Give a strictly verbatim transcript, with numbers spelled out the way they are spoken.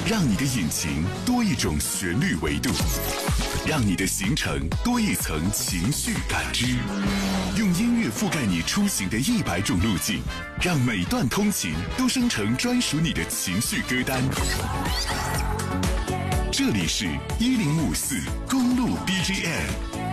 让你的引擎多一种旋律维度，让你的行程多一层情绪感知。用音乐覆盖你出行的一百种路径，让每段通勤都生成专属你的情绪歌单。这里是一零五四公路 B G M。